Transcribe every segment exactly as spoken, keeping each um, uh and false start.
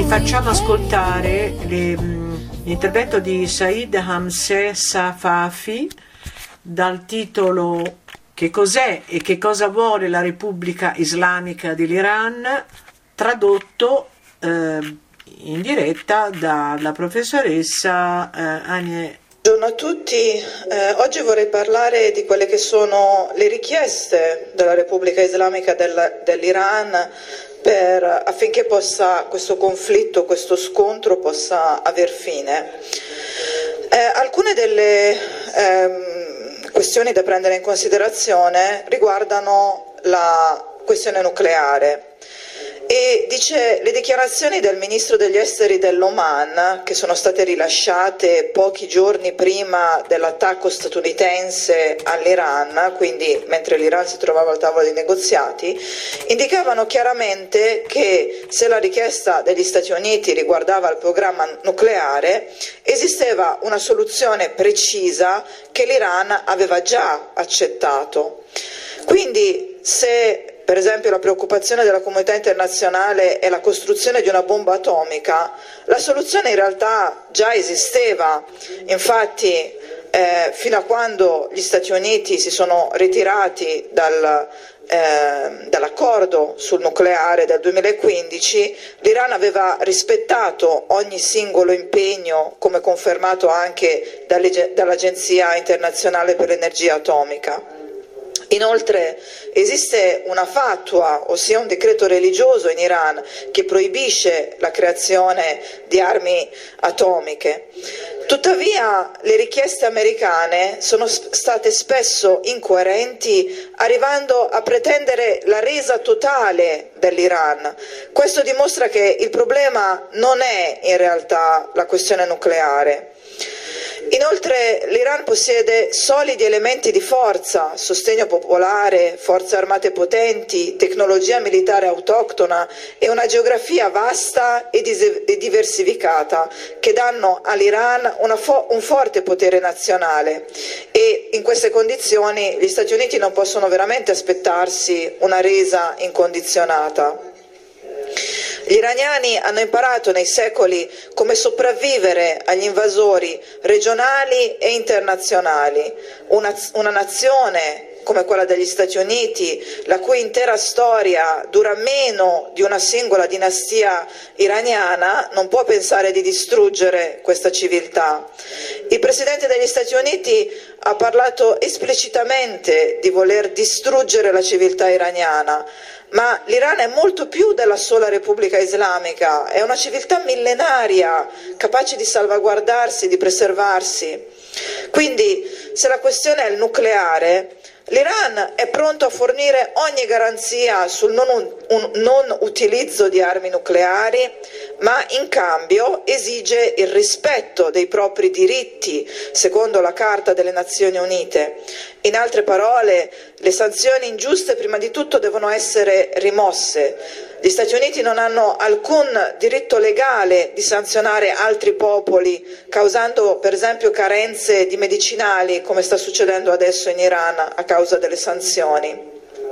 facciamo ascoltare le, l'intervento di Said Hamzeh Safafi dal titolo Che cos'è e che cosa vuole la Repubblica Islamica dell'Iran, tradotto eh, in diretta dalla professoressa eh, Anie. Buongiorno a tutti, eh, oggi vorrei parlare di quelle che sono le richieste della Repubblica Islamica del, dell'Iran per, affinché possa, questo conflitto, questo scontro possa aver fine. Eh, alcune delle ehm, questioni da prendere in considerazione riguardano la questione nucleare. E dice le dichiarazioni del ministro degli esteri dell'Oman, che sono state rilasciate pochi giorni prima dell'attacco statunitense all'Iran, quindi mentre l'Iran si trovava al tavolo dei negoziati, indicavano chiaramente che se la richiesta degli Stati Uniti riguardava il programma nucleare, esisteva una soluzione precisa che l'Iran aveva già accettato. Quindi se per esempio la preoccupazione della comunità internazionale è la costruzione di una bomba atomica, la soluzione in realtà già esisteva. Infatti eh, fino a quando gli Stati Uniti si sono ritirati dal, eh, dall'accordo sul nucleare del duemilaquindici, l'Iran aveva rispettato ogni singolo impegno, come confermato anche dall'Agenzia internazionale per l'energia atomica. Inoltre esiste una fatwa, ossia un decreto religioso in Iran che proibisce la creazione di armi atomiche. Tuttavia le richieste americane sono state spesso incoerenti, arrivando a pretendere la resa totale dell'Iran. Questo dimostra che il problema non è in realtà la questione nucleare. Inoltre l'Iran possiede solidi elementi di forza, sostegno popolare, forze armate potenti, tecnologia militare autoctona e una geografia vasta e diversificata che danno all'Iran una fo- un forte potere nazionale, e in queste condizioni gli Stati Uniti non possono veramente aspettarsi una resa incondizionata. Gli iraniani hanno imparato nei secoli come sopravvivere agli invasori regionali e internazionali. Una, una nazione come quella degli Stati Uniti, la cui intera storia dura meno di una singola dinastia iraniana, non può pensare di distruggere questa civiltà. Il Presidente degli Stati Uniti ha parlato esplicitamente di voler distruggere la civiltà iraniana, ma l'Iran è molto più della sola Repubblica Islamica, è una civiltà millenaria, capace di salvaguardarsi, di preservarsi. Quindi, se la questione è il nucleare, l'Iran è pronto a fornire ogni garanzia sul non, un, non utilizzo di armi nucleari, ma in cambio esige il rispetto dei propri diritti, secondo la Carta delle Nazioni Unite. In altre parole, le sanzioni ingiuste prima di tutto devono essere rimosse. Gli Stati Uniti non hanno alcun diritto legale di sanzionare altri popoli, causando per esempio carenze di medicinali, come sta succedendo adesso in Iran a causa delle sanzioni.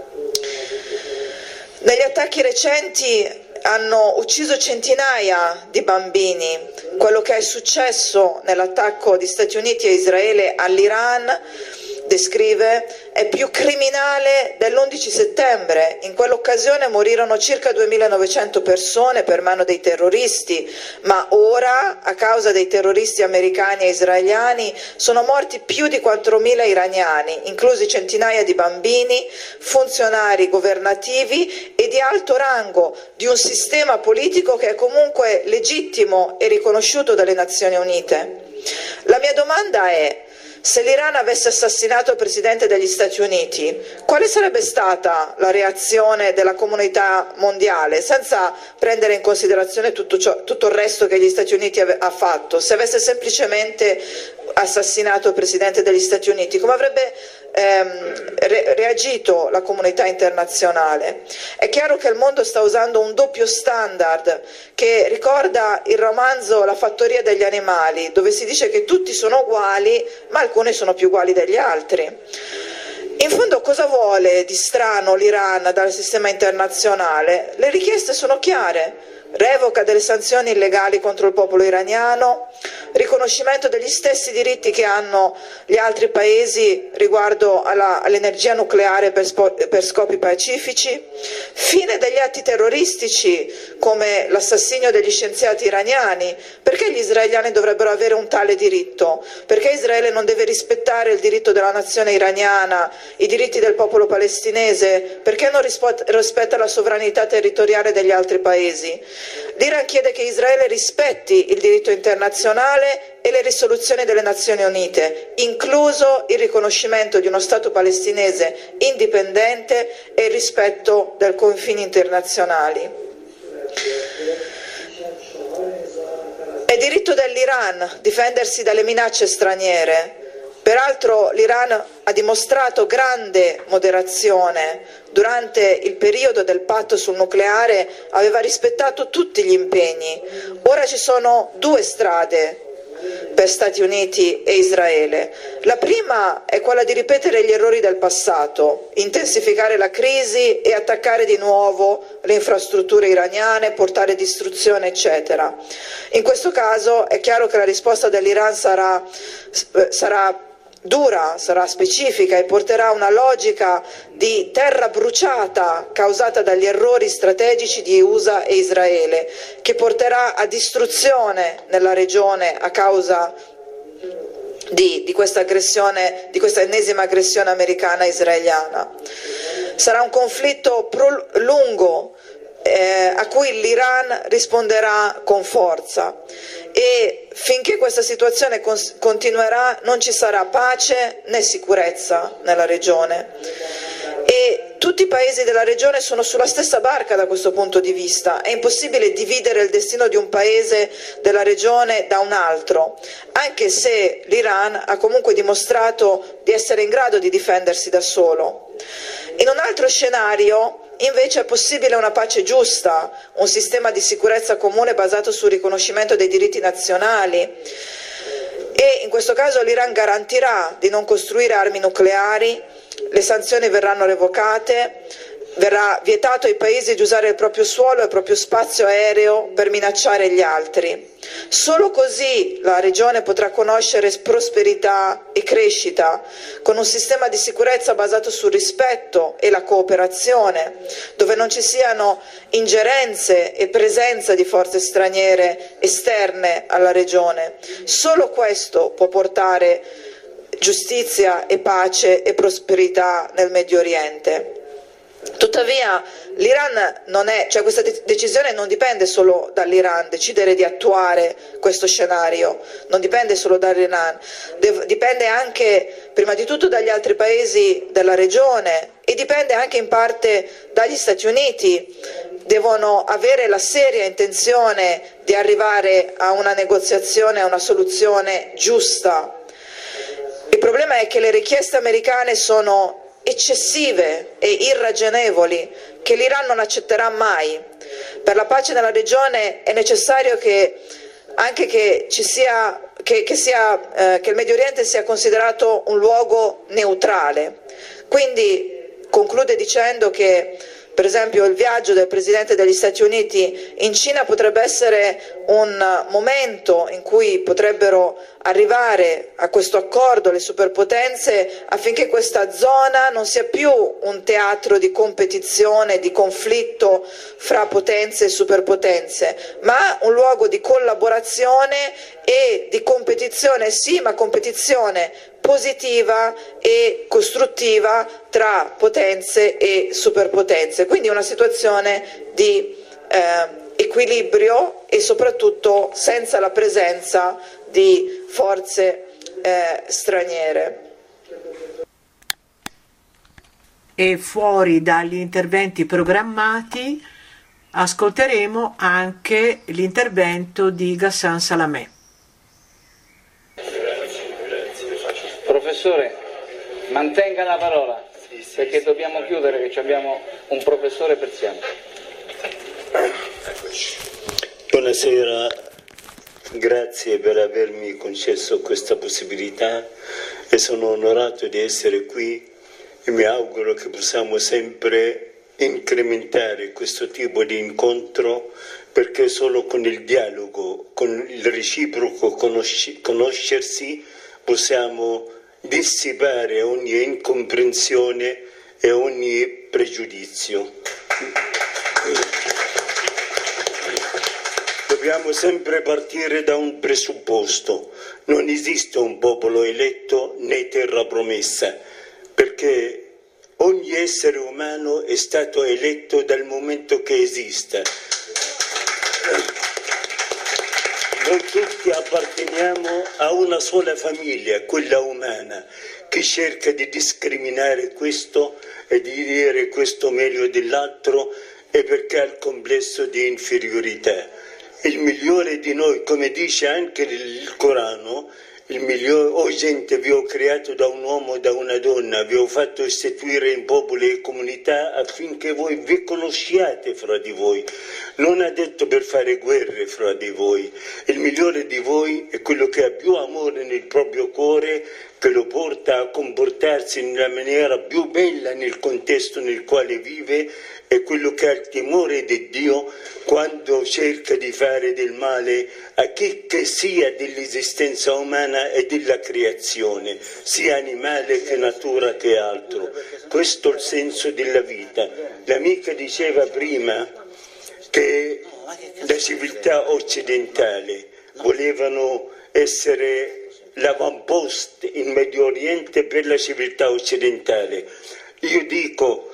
Negli attacchi recenti hanno ucciso centinaia di bambini. Quello che è successo nell'attacco di Stati Uniti e Israele all'Iran, descrive, è più criminale dell'undici settembre. In quell'occasione morirono circa duemilanovecento persone per mano dei terroristi, ma ora, a causa dei terroristi americani e israeliani, sono morti più di quattromila iraniani, inclusi centinaia di bambini, funzionari governativi e di alto rango di un sistema politico che è comunque legittimo e riconosciuto dalle Nazioni Unite. La mia domanda è: se l'Iran avesse assassinato il Presidente degli Stati Uniti, quale sarebbe stata la reazione della comunità mondiale, senza prendere in considerazione tutto, ciò, tutto il resto che gli Stati Uniti ha fatto? Se avesse semplicemente assassinato il Presidente degli Stati Uniti, come avrebbe ehm, re- reagito la comunità internazionale? È chiaro che il mondo sta usando un doppio standard che ricorda il romanzo La fattoria degli animali, dove si dice che tutti sono uguali, ma alcuni sono più uguali degli altri. In fondo cosa vuole di strano l'Iran dal sistema internazionale? Le richieste sono chiare: revoca delle sanzioni illegali contro il popolo iraniano, riconoscimento degli stessi diritti che hanno gli altri paesi riguardo all'energia nucleare per, per scopi pacifici, fine degli atti terroristici come l'assassinio degli scienziati iraniani. Perché gli israeliani dovrebbero avere un tale diritto? Perché Israele non deve rispettare il diritto della nazione iraniana, i diritti del popolo palestinese? Perché non rispetta la sovranità territoriale degli altri paesi? L'Iran chiede che Israele rispetti il diritto internazionale e le risoluzioni delle Nazioni Unite, incluso il riconoscimento di uno Stato palestinese indipendente e il rispetto dei confini internazionali. È diritto dell'Iran difendersi dalle minacce straniere. Peraltro l'Iran ha dimostrato grande moderazione. Durante il periodo del patto sul nucleare aveva rispettato tutti gli impegni. Ora ci sono due strade per Stati Uniti e Israele. La prima è quella di ripetere gli errori del passato, intensificare la crisi e attaccare di nuovo le infrastrutture iraniane, portare distruzione, eccetera. In questo caso è chiaro che la risposta dell'Iran sarà, sarà dura, sarà specifica e porterà una logica di terra bruciata causata dagli errori strategici di U S A e Israele, che porterà a distruzione nella regione a causa di, di questa aggressione, di questa ennesima aggressione americana israeliana. Sarà un conflitto lungo eh, a cui l'Iran risponderà con forza. E finché questa situazione continuerà non ci sarà pace né sicurezza nella regione. E tutti i paesi della regione sono sulla stessa barca da questo punto di vista. È impossibile dividere il destino di un paese della regione da un altro, anche se l'Iran ha comunque dimostrato di essere in grado di difendersi da solo. In un altro scenario invece è possibile una pace giusta, un sistema di sicurezza comune basato sul riconoscimento dei diritti nazionali, e in questo caso l'Iran garantirà di non costruire armi nucleari, le sanzioni verranno revocate, verrà vietato ai paesi di usare il proprio suolo e il proprio spazio aereo per minacciare gli altri. Solo così la regione potrà conoscere prosperità e crescita, con un sistema di sicurezza basato sul rispetto e la cooperazione, dove non ci siano ingerenze e presenza di forze straniere esterne alla regione. Solo questo può portare giustizia e pace e prosperità nel Medio Oriente. Tuttavia l'Iran non è, cioè questa decisione non dipende solo dall'Iran, decidere di attuare questo scenario non dipende solo dall'Iran, dipende anche prima di tutto dagli altri paesi della regione e dipende anche in parte dagli Stati Uniti. Devono avere la seria intenzione di arrivare a una negoziazione, a una soluzione giusta. Il problema è che le richieste americane sono eccessive e irragionevoli, che l'Iran non accetterà mai. Per la pace nella regione è necessario che anche che ci sia che, che, sia, eh, che il Medio Oriente sia considerato un luogo neutrale. Quindi conclude dicendo che per esempio il viaggio del Presidente degli Stati Uniti in Cina potrebbe essere un momento in cui potrebbero arrivare a questo accordo le superpotenze, affinché questa zona non sia più un teatro di competizione, di conflitto fra potenze e superpotenze, ma un luogo di collaborazione e di competizione, sì, ma competizione positiva e costruttiva tra potenze e superpotenze. Quindi una situazione di eh, equilibrio e soprattutto senza la presenza di forze eh, straniere. E fuori dagli interventi programmati ascolteremo anche l'intervento di Ghassan Salamé. Professore, mantenga la parola, perché dobbiamo chiudere, che abbiamo un professore persiano. Buonasera, grazie per avermi concesso questa possibilità e sono onorato di essere qui e mi auguro che possiamo sempre incrementare questo tipo di incontro, perché solo con il dialogo, con il reciproco conosci- conoscersi possiamo dissipare ogni incomprensione e ogni pregiudizio. Dobbiamo sempre partire da un presupposto: non esiste un popolo eletto né terra promessa, perché ogni essere umano è stato eletto dal momento che esiste. Noi tutti apparteniamo a una sola famiglia, quella umana. Chi cerca di discriminare questo e di dire questo meglio dell'altro è perché ha il complesso di inferiorità. Il migliore di noi, come dice anche il Corano, il migliore, o oh gente, vi ho creato da un uomo e da una donna, vi ho fatto istituire in popoli e comunità affinché voi vi conosciate fra di voi. Non ha detto per fare guerre fra di voi. Il migliore di voi è quello che ha più amore nel proprio cuore, che lo porta a comportarsi nella maniera più bella nel contesto nel quale vive, è quello che ha il timore di Dio quando cerca di fare del male a chi che sia dell'esistenza umana e della creazione, sia animale che natura che altro. Questo è il senso della vita. L'amica diceva prima che la civiltà occidentale volevano essere l'avamposto in Medio Oriente per la civiltà occidentale. Io dico,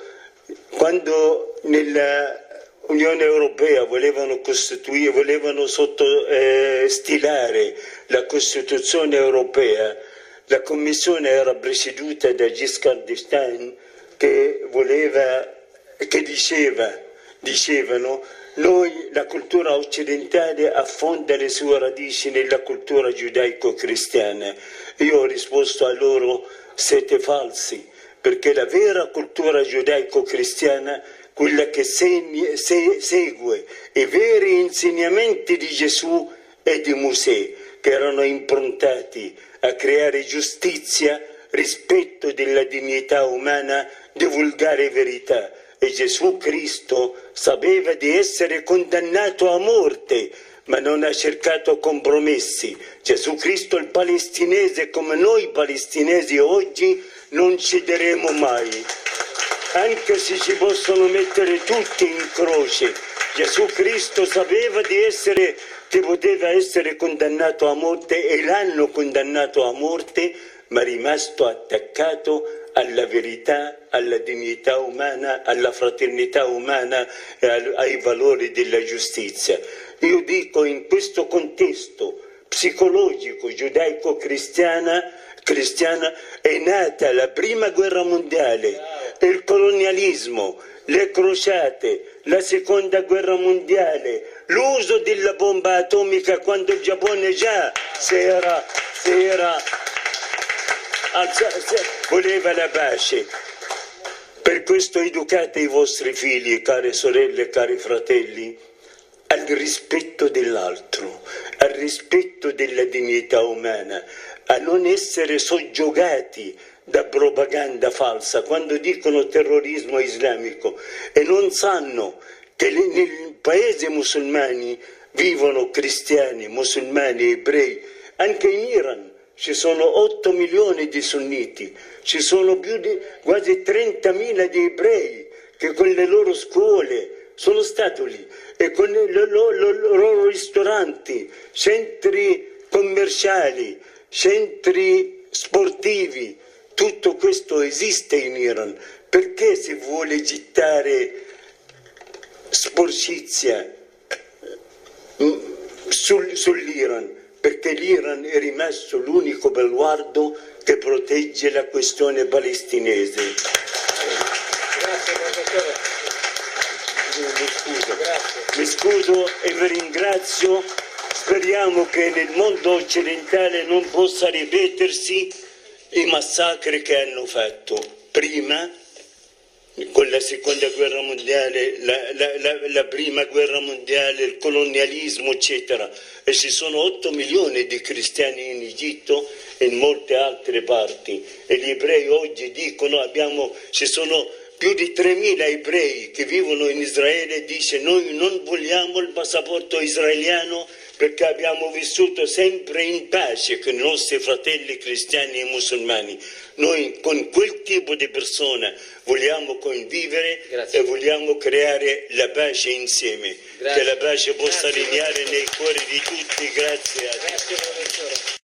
quando nella Unione Europea volevano costituire, volevano sotto, eh, stilare la Costituzione europea, la Commissione era presieduta da Giscard d'Estaing, che voleva, che diceva, dicevano, noi, la cultura occidentale affonda le sue radici nella cultura giudaico-cristiana. Io ho risposto a loro: siete falsi, perché la vera cultura giudaico-cristiana, quella che segni, se, segue i veri insegnamenti di Gesù e di Mosè, che erano improntati a creare giustizia, rispetto della dignità umana, divulgare verità. E Gesù Cristo sapeva di essere condannato a morte, ma non ha cercato compromessi. Gesù Cristo, il palestinese, come noi palestinesi oggi, non cederemo mai, anche se ci possono mettere tutti in croce. Gesù Cristo sapeva di essere, che poteva essere condannato a morte, e l'hanno condannato a morte, ma è rimasto attaccato alla verità, alla dignità umana, alla fraternità umana e ai valori della giustizia. Io dico, in questo contesto psicologico giudaico-cristiana cristiana è nata la prima guerra mondiale, il colonialismo, le crociate, la seconda guerra mondiale, l'uso della bomba atomica quando il Giappone già si era, si era voleva la pace. Per questo educate i vostri figli, care sorelle, cari fratelli, al rispetto dell'altro, al rispetto della dignità umana, a non essere soggiogati da propaganda falsa quando dicono terrorismo islamico e non sanno che nei paesi musulmani vivono cristiani, musulmani, ebrei. Anche in Iran ci sono otto milioni di sunniti, ci sono più di quasi trentamila di ebrei che con le loro scuole sono stati lì, e con i loro, loro ristoranti, centri commerciali, centri sportivi. Tutto questo esiste in Iran. Perché si vuole gittare sporcizia sul, sull'Iran? Perché l'Iran è rimasto l'unico baluardo che protegge la questione palestinese. Grazie, professore. Mi scuso. Grazie. Mi scuso e vi ringrazio. Speriamo che nel mondo occidentale non possa ripetersi i massacri che hanno fatto prima, con la seconda guerra mondiale, la, la, la, la prima guerra mondiale, il colonialismo, eccetera. E ci sono otto milioni di cristiani in Egitto e in molte altre parti. E gli ebrei oggi dicono abbiamo, ci sono più di tremila ebrei che vivono in Israele, dice noi non vogliamo il passaporto israeliano perché abbiamo vissuto sempre in pace con i nostri fratelli cristiani e musulmani. Noi con quel tipo di persone vogliamo convivere. Grazie. E vogliamo creare la pace insieme. Grazie. Che la pace possa Grazie. regnare nei cuori di tutti. Grazie a Dio.